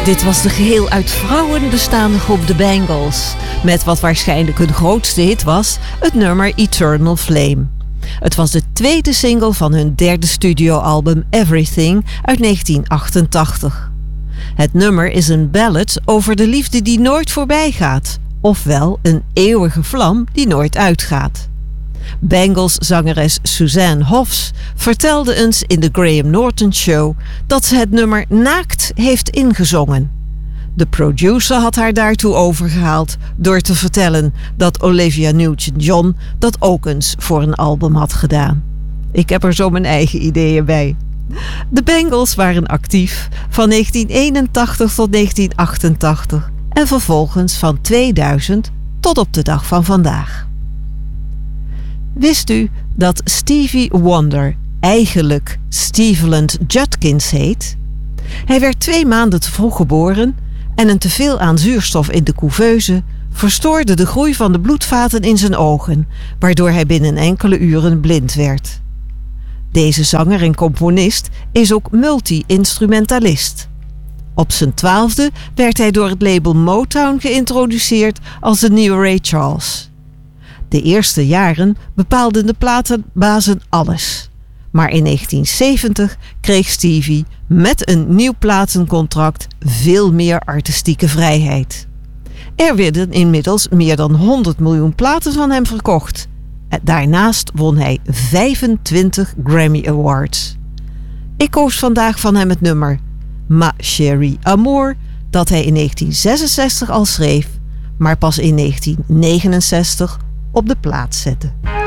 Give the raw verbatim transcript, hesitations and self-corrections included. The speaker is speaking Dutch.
Dit was de geheel uit vrouwen bestaande groep The Bangles, met wat waarschijnlijk hun grootste hit was, het nummer Eternal Flame. Het was de tweede single van hun derde studioalbum Everything uit negentien achtentachtig. Het nummer is een ballad over de liefde die nooit voorbij gaat, ofwel een eeuwige vlam die nooit uitgaat. Bangles-zangeres Suzanne Hoffs vertelde eens in de Graham Norton Show dat ze het nummer naakt heeft ingezongen. De producer had haar daartoe overgehaald door te vertellen dat Olivia Newton-John dat ook eens voor een album had gedaan. Ik heb er zo mijn eigen ideeën bij. De Bangles waren actief van negentien eenentachtig tot negentien achtentachtig en vervolgens van tweeduizend tot op de dag van vandaag. Wist u dat Stevie Wonder eigenlijk Steveland Judkins heet? Hij werd twee maanden te vroeg geboren en een teveel aan zuurstof in de couveuse verstoorde de groei van de bloedvaten in zijn ogen, waardoor hij binnen enkele uren blind werd. Deze zanger en componist is ook multi-instrumentalist. Op zijn twaalfde werd hij door het label Motown geïntroduceerd als de nieuwe Ray Charles. De eerste jaren bepaalden de platenbazen alles. Maar in negentien zeventig kreeg Stevie met een nieuw platencontract veel meer artistieke vrijheid. Er werden inmiddels meer dan honderd miljoen platen van hem verkocht. Daarnaast won hij vijfentwintig Grammy Awards. Ik koos vandaag van hem het nummer Ma Chérie Amour, dat hij in negentien zesenzestig al schreef, maar pas in negentien negenenzestig op de plaat zette.